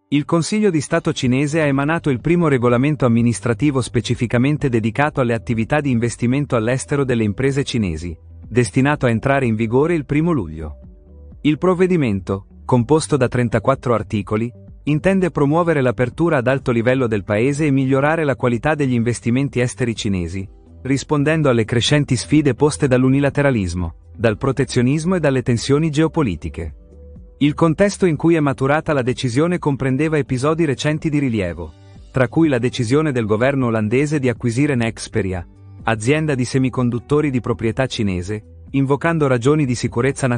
Il Consiglio di Stato cinese ha emanato il primo regolamento amministrativo specificamente dedicato alle attività di investimento all'estero delle imprese cinesi, destinato a entrare in vigore il 1 luglio. Il provvedimento, composto da 34 articoli, intende promuovere l'apertura ad alto livello del paese e migliorare la qualità degli investimenti esteri cinesi, rispondendo alle crescenti sfide poste dall'unilateralismo, dal protezionismo e dalle tensioni geopolitiche. Il contesto in cui è maturata la decisione comprendeva episodi recenti di rilievo, tra cui la decisione del governo olandese di acquisire Nexperia, azienda di semiconduttori di proprietà cinese, invocando ragioni di sicurezza nazionale.